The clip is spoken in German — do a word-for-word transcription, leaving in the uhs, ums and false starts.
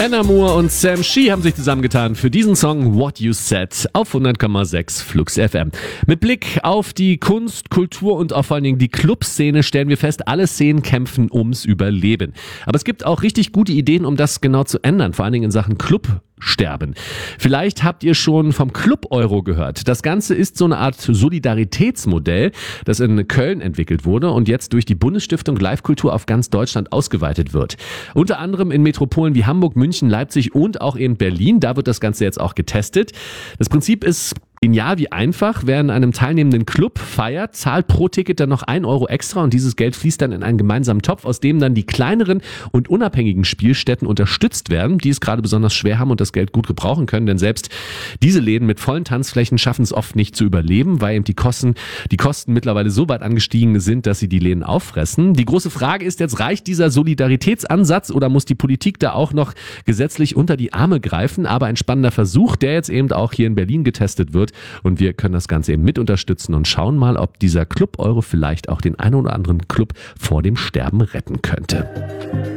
Hannah Moore und Sam Shee haben sich zusammengetan für diesen Song What You Said auf hundert Komma sechs Flux F M. Mit Blick auf die Kunst, Kultur und auch vor allen Dingen die Clubszene stellen wir fest, alle Szenen kämpfen ums Überleben. Aber es gibt auch richtig gute Ideen, um das genau zu ändern, vor allen Dingen in Sachen Club. Sterben. Vielleicht habt ihr schon vom Club Euro gehört. Das Ganze ist so eine Art Solidaritätsmodell, das in Köln entwickelt wurde und jetzt durch die Bundesstiftung Live-Kultur auf ganz Deutschland ausgeweitet wird. Unter anderem in Metropolen wie Hamburg, München, Leipzig und auch in Berlin. Da wird das Ganze jetzt auch getestet. Das Prinzip ist genial wie einfach. Wer in einem teilnehmenden Club feiert, zahlt pro Ticket dann noch ein Euro extra und dieses Geld fließt dann in einen gemeinsamen Topf, aus dem dann die kleineren und unabhängigen Spielstätten unterstützt werden, die es gerade besonders schwer haben und das Geld gut gebrauchen können, denn selbst diese Läden mit vollen Tanzflächen schaffen es oft nicht zu überleben, weil eben die Kosten, die Kosten mittlerweile so weit angestiegen sind, dass sie die Läden auffressen. Die große Frage ist jetzt, reicht dieser Solidaritätsansatz oder muss die Politik da auch noch gesetzlich unter die Arme greifen? Aber ein spannender Versuch, der jetzt eben auch hier in Berlin getestet wird. Und wir können das Ganze eben mit unterstützen und schauen mal, ob dieser Club Euro vielleicht auch den einen oder anderen Club vor dem Sterben retten könnte.